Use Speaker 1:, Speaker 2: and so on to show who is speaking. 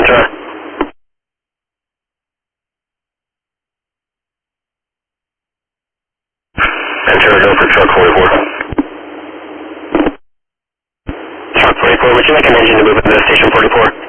Speaker 1: Ventura. Ventura, go for truck 44. Truck 44, would you like an engine to move into station 44?